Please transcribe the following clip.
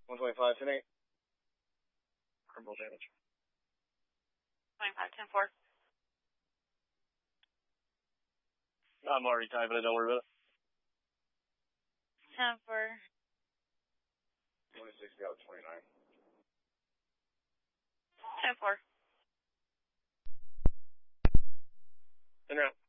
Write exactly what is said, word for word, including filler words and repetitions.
one twenty-five, ten eight. Critical damage. twenty-five, ten four. I'm already typing it, don't worry about it. ten four. twenty-six, got twenty-nine. ten four. Ten round.